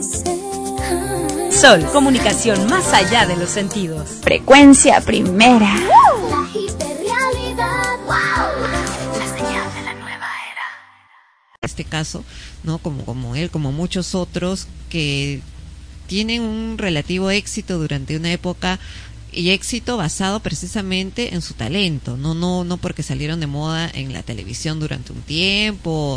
Sol, comunicación más allá de los sentidos. Frecuencia primera. La hiperrealidad. La señal de la nueva era. Este caso, ¿no? Como él, como muchos otros que tienen un relativo éxito durante una época, y éxito basado precisamente en su talento, no porque salieron de moda en la televisión durante un tiempo,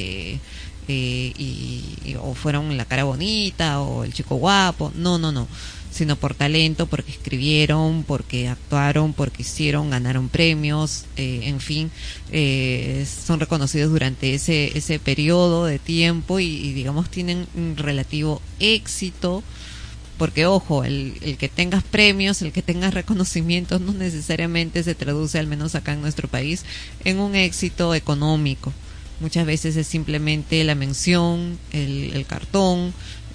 o fueron la cara bonita o el chico guapo, no, sino por talento, porque escribieron, porque actuaron, porque hicieron, ganaron premios, en fin, son reconocidos durante ese periodo de tiempo y digamos tienen un relativo éxito. Porque, ojo, el que tengas premios, el que tengas reconocimientos, no necesariamente se traduce, al menos acá en nuestro país, en un éxito económico. Muchas veces es simplemente la mención, el cartón,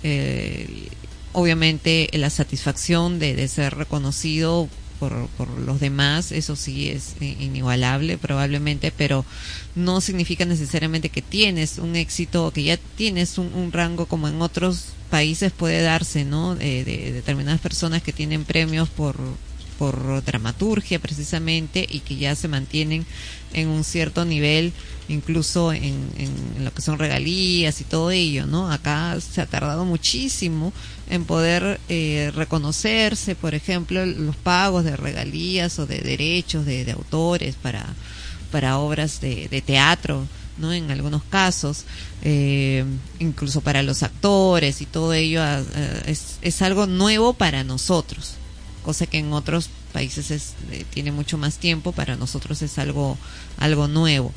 obviamente la satisfacción de ser reconocido por los demás, eso sí es inigualable probablemente, pero no significa necesariamente que tienes un éxito, que ya tienes un rango como en otros países puede darse, ¿no? De determinadas personas que tienen premios por dramaturgia precisamente y que ya se mantienen en un cierto nivel, incluso en lo que son regalías y todo ello, ¿no? Acá se ha tardado muchísimo en poder reconocerse, por ejemplo, los pagos de regalías o de derechos de autores para obras de teatro, ¿no? En algunos casos, incluso para los actores y todo ello es algo nuevo para nosotros, cosa que en otros países tiene mucho más tiempo, para nosotros es algo nuevo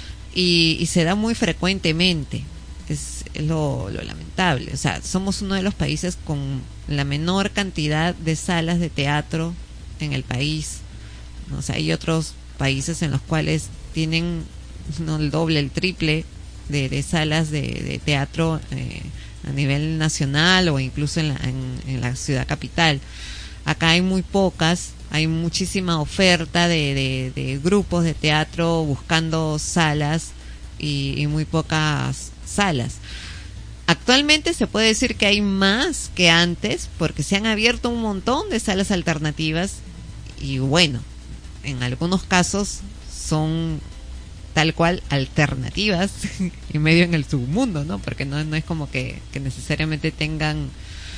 y se da muy frecuentemente, es lo lamentable, o sea, somos uno de los países con la menor cantidad de salas de teatro en el país, ¿no? O sea, hay otros países en los cuales tienen no el doble, el triple de salas de teatro a nivel nacional o incluso en la ciudad capital. Acá hay muy pocas, hay muchísima oferta de grupos de teatro buscando salas y muy pocas salas. Actualmente se puede decir que hay más que antes porque se han abierto un montón de salas alternativas y bueno, en algunos casos son tal cual alternativas y medio en el submundo, ¿no? Porque no es como que necesariamente tengan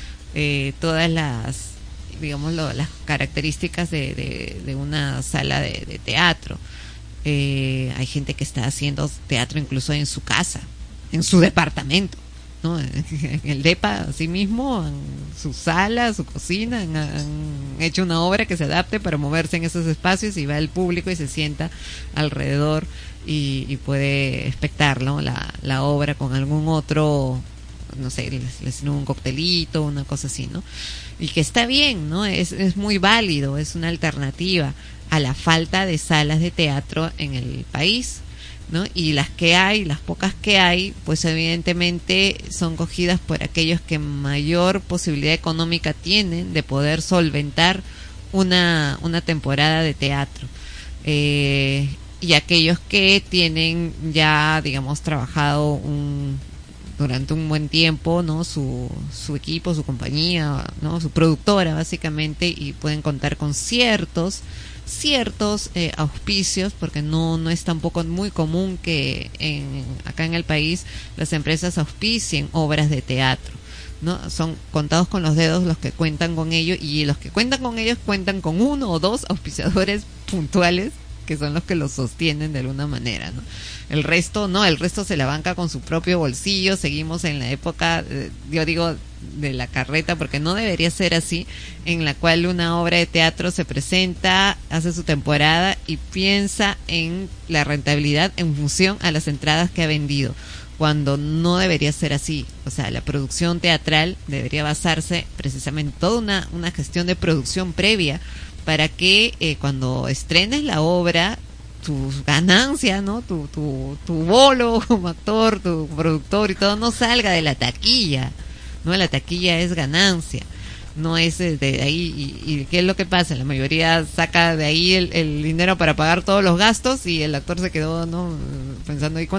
todas las, digamos, las características de una sala de teatro. Hay gente que está haciendo teatro incluso en su casa, en su departamento, ¿no? En el depa, así mismo, en su sala, su cocina, han hecho una obra que se adapte para moverse en esos espacios y va el público y se sienta alrededor y puede espectar, ¿no? la obra con algún otro, no sé, les sirven un coctelito, una cosa así, ¿no? Y que está bien, ¿no? Es muy válido, es una alternativa a la falta de salas de teatro en el país, ¿no? Y las pocas que hay, pues evidentemente son cogidas por aquellos que mayor posibilidad económica tienen de poder solventar una temporada de teatro. Y aquellos que tienen ya, digamos, trabajado durante un buen tiempo, ¿no? Su equipo, su compañía, ¿no? Su productora, básicamente, y pueden contar con ciertos auspicios, porque no es tampoco muy común que acá en el país las empresas auspicien obras de teatro, ¿no? Son contados con los dedos los que cuentan con ello, y los que cuentan con ellos cuentan con uno o dos auspiciadores puntuales que son los que los sostienen de alguna manera, ¿no? El resto se la banca con su propio bolsillo. Seguimos en la época, yo digo, de la carreta, porque no debería ser así, en la cual una obra de teatro se presenta, hace su temporada y piensa en la rentabilidad en función a las entradas que ha vendido, cuando no debería ser así. O sea, la producción teatral debería basarse precisamente en toda una gestión de producción previa para que cuando estrenes la obra, tus ganancias, ¿no? Tu bolo como actor, tu productor y todo, no salga de la taquilla, ¿no? La taquilla es ganancia, no es de ahí. ¿Y qué es lo que pasa? La mayoría saca de ahí el dinero para pagar todos los gastos y el actor se quedó, ¿no? Pensando, ¿y cuánto